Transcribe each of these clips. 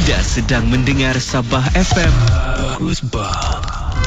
Anda sedang mendengar Sabah FM. Bagus bah.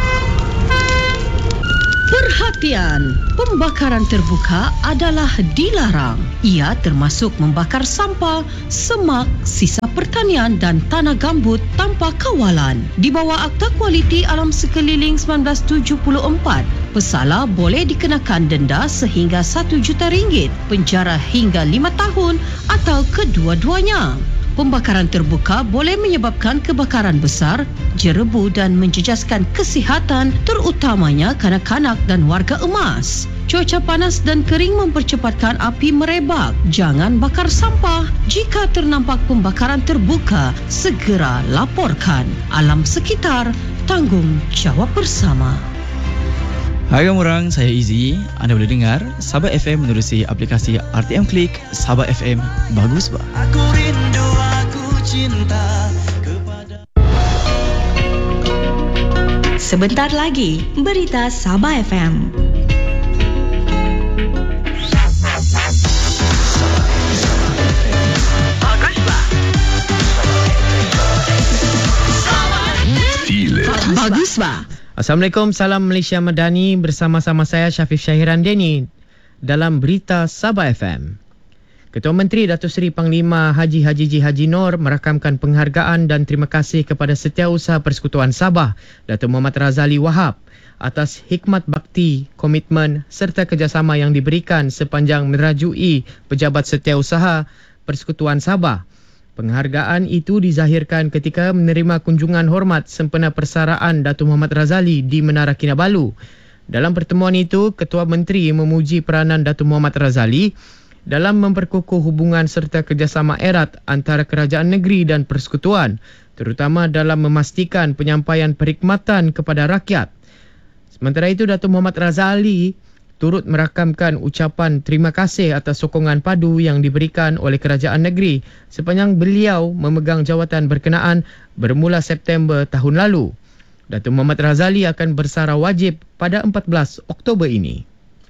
Perhatian, pembakaran terbuka adalah dilarang. Ia termasuk membakar sampah, semak, sisa pertanian dan tanah gambut tanpa kawalan. Di bawah Akta Kualiti Alam Sekeliling 1974, pesalah boleh dikenakan denda sehingga RM1 juta, penjara hingga 5 tahun atau kedua-duanya. Pembakaran terbuka boleh menyebabkan kebakaran besar, jerebu dan menjejaskan kesihatan terutamanya kanak-kanak dan warga emas. Cuaca panas dan kering mempercepatkan api merebak. Jangan bakar sampah. Jika ternampak pembakaran terbuka, segera laporkan. Alam sekitar, tanggungjawab bersama. Hai orang, saya Izzy. Anda boleh dengar Sabah FM menerusi aplikasi RTM Klik. Sabah FM, bagus bah. Aku rindu, aku cinta kepada. Sebentar lagi, berita Sabah FM. Bagus bah. Assalamualaikum, salam Malaysia Madani, bersama-sama saya Syafif Syahiran Deni dalam berita Sabah FM. Ketua Menteri Datuk Seri Panglima Haji Haji Nur merakamkan penghargaan dan terima kasih kepada Setiausaha Persekutuan Sabah Datuk Muhammad Razali Wahab atas hikmat bakti, komitmen serta kerjasama yang diberikan sepanjang merajui Pejabat Setiausaha Persekutuan Sabah. Penghargaan itu dizahirkan ketika menerima kunjungan hormat sempena persaraan Datuk Muhammad Razali di Menara Kinabalu. Dalam pertemuan itu, Ketua Menteri memuji peranan Datuk Muhammad Razali dalam memperkukuh hubungan serta kerjasama erat antara kerajaan negeri dan persekutuan, terutama dalam memastikan penyampaian perkhidmatan kepada rakyat. Sementara itu, Datuk Muhammad Razali turut merakamkan ucapan terima kasih atas sokongan padu yang diberikan oleh kerajaan negeri sepanjang beliau memegang jawatan berkenaan bermula September tahun lalu. Datuk Muhammad Razali akan bersara wajib pada 14 Oktober ini.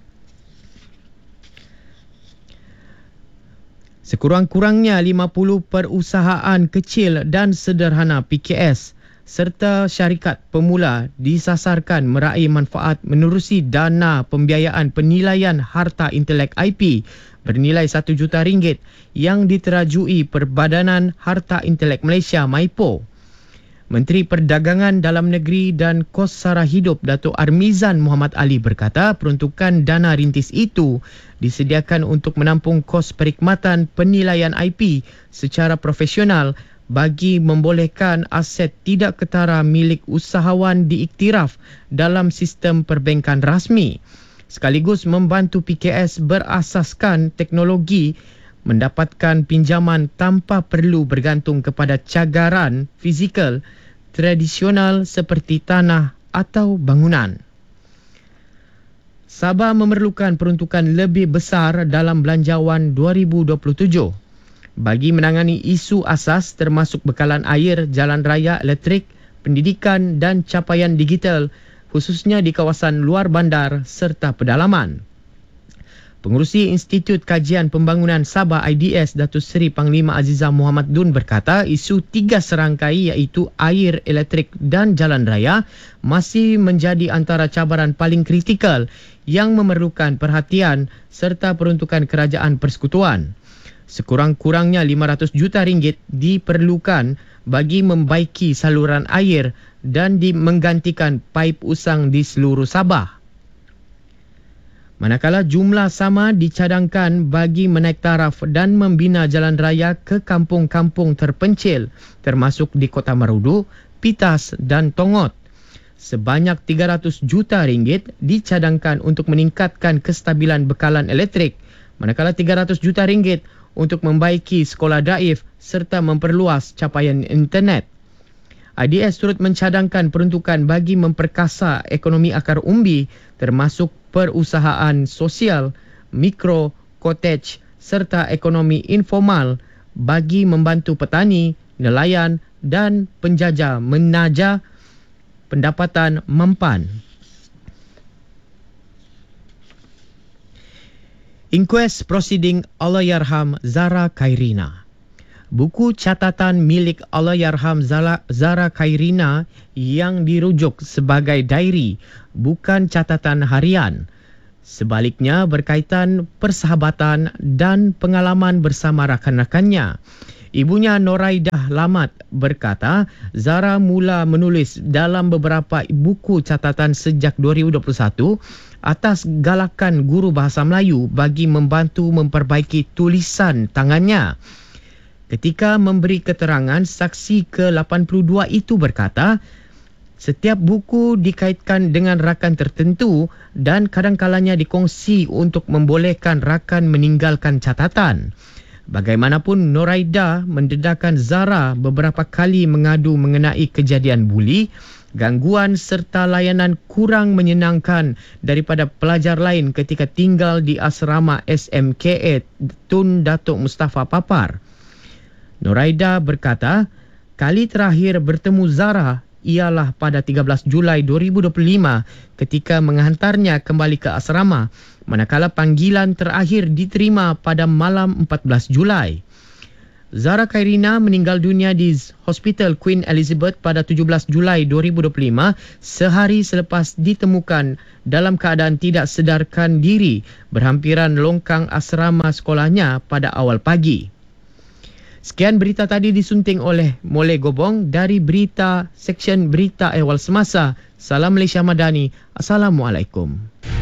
Sekurang-kurangnya 50 perusahaan kecil dan sederhana PKS serta syarikat pemula disasarkan meraih manfaat menerusi dana pembiayaan penilaian harta intelek IP bernilai RM1 juta yang diterajui Perbadanan Harta Intelek Malaysia (MYPO). Menteri Perdagangan Dalam Negeri dan Kos Sara Hidup Datuk Armizan Muhammad Ali berkata peruntukan dana rintis itu disediakan untuk menampung kos perkhidmatan penilaian IP secara profesional bagi membolehkan aset tidak ketara milik usahawan diiktiraf dalam sistem perbankan rasmi, sekaligus membantu PKS berasaskan teknologi mendapatkan pinjaman tanpa perlu bergantung kepada cagaran fizikal tradisional seperti tanah atau bangunan. Sabah memerlukan peruntukan lebih besar dalam belanjawan 2027 bagi menangani isu asas termasuk bekalan air, jalan raya, elektrik, pendidikan dan capaian digital khususnya di kawasan luar bandar serta pedalaman. Pengerusi Institut Kajian Pembangunan Sabah IDS Datuk Seri Panglima Azizah Muhammad Dun berkata isu 3 serangkai iaitu air, elektrik dan jalan raya masih menjadi antara cabaran paling kritikal yang memerlukan perhatian serta peruntukan kerajaan persekutuan. Sekurang-kurangnya RM500 juta diperlukan bagi membaiki saluran air dan menggantikan paip usang di seluruh Sabah. Manakala jumlah sama dicadangkan bagi menaik taraf dan membina jalan raya ke kampung-kampung terpencil termasuk di Kota Marudu, Pitas dan Tongot. Sebanyak RM300 juta dicadangkan untuk meningkatkan kestabilan bekalan elektrik, manakala RM300 juta untuk membaiki sekolah daif serta memperluas capaian internet. IDS turut mencadangkan peruntukan bagi memperkasa ekonomi akar umbi termasuk perusahaan sosial, mikro, cottage serta ekonomi informal bagi membantu petani, nelayan dan penjajah menaja pendapatan mampan. Inquest proceeding Allahyarham Zara Khairina. Buku catatan milik Allahyarham Zara Khairina yang dirujuk sebagai diary, bukan catatan harian. Sebaliknya berkaitan persahabatan dan pengalaman bersama rakan-rakannya. Ibunya Noraidah Lamat berkata, Zara mula menulis dalam beberapa buku catatan sejak 2021 atas galakan guru bahasa Melayu bagi membantu memperbaiki tulisan tangannya. Ketika memberi keterangan, saksi ke-82 itu berkata, setiap buku dikaitkan dengan rakan tertentu dan kadang-kalanya dikongsi untuk membolehkan rakan meninggalkan catatan. Bagaimanapun, Noraida mendedahkan Zara beberapa kali mengadu mengenai kejadian buli, gangguan serta layanan kurang menyenangkan daripada pelajar lain ketika tinggal di asrama SMKA Tun Datuk Mustafa Papar. Noraida berkata, kali terakhir bertemu Zara ialah pada 13 Julai 2025 ketika menghantarnya kembali ke asrama, manakala panggilan terakhir diterima pada malam 14 Julai. Zara Khairina meninggal dunia di Hospital Queen Elizabeth pada 17 Julai 2025 sehari selepas ditemukan dalam keadaan tidak sedarkan diri berhampiran longkang asrama sekolahnya pada awal pagi. Sekian berita tadi disunting oleh Moleh Gobong dari Seksyen Berita Ehwal Semasa. Salam Malaysia Madani. Assalamualaikum.